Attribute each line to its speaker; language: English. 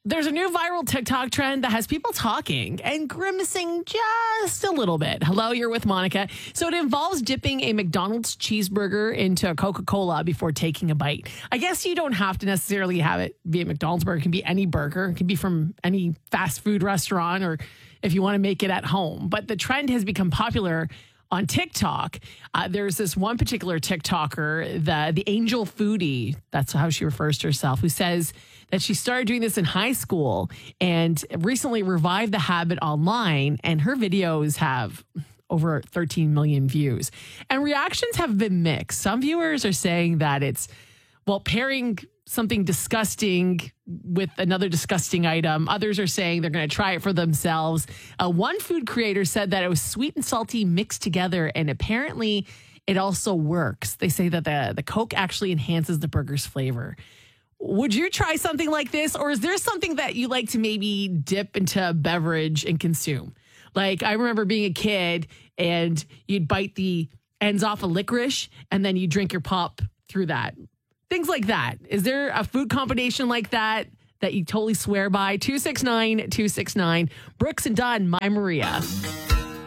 Speaker 1: There's a new viral TikTok trend that has people talking and grimacing just a little bit. Hello, you're with Monica. So it involves dipping a McDonald's cheeseburger into a Coca-Cola before taking a bite. I guess you don't have to necessarily have it be a McDonald's burger. It can be any burger. It can be from any fast food restaurant or if you want to make it at home. But the trend has become popular on TikTok. There's this one particular TikToker, the Angel Foodie, that's how she refers to herself, who says that she started doing this in high school and recently revived the habit online, and her videos have over 13 million views. And reactions have been mixed. Some viewers are saying that it's, well, pairing something disgusting with another disgusting item. Others are saying they're going to try it for themselves. One food creator said that it was sweet and salty mixed together, and apparently it also works. They say that the Coke actually enhances the burger's flavor. Would you try something like this, or is there something that you like to maybe dip into a beverage and consume? Like, I remember being a kid and you'd bite the ends off a licorice and then you drink your pop through that. Things like that. Is there a food combination like that that you totally swear by? 269-269. Brooks and Dunn, My Maria.